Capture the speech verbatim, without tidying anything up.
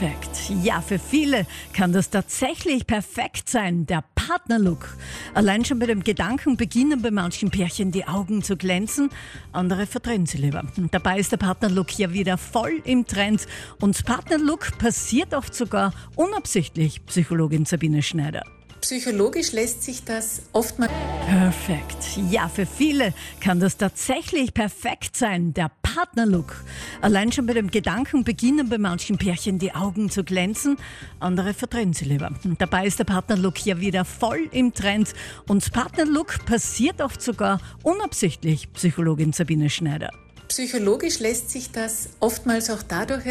Perfekt. Ja, für viele kann das tatsächlich perfekt sein, der Partnerlook. Allein schon bei dem Gedanken beginnen bei manchen Pärchen die Augen zu glänzen, andere verdrehen sie lieber. Und dabei ist der Partnerlook ja wieder voll im Trend und Partnerlook passiert oft sogar unabsichtlich, Psychologin Sabine Schneider. Psychologisch lässt sich das oftmals... Perfekt. Ja, für viele kann das tatsächlich perfekt sein, der Partnerlook. Allein schon bei dem Gedanken beginnen bei manchen Pärchen die Augen zu glänzen, andere verdrehen sie lieber. Und dabei ist der Partnerlook ja wieder voll im Trend und Partnerlook passiert oft sogar unabsichtlich, Psychologin Sabine Schneider. Psychologisch lässt sich das oftmals auch dadurch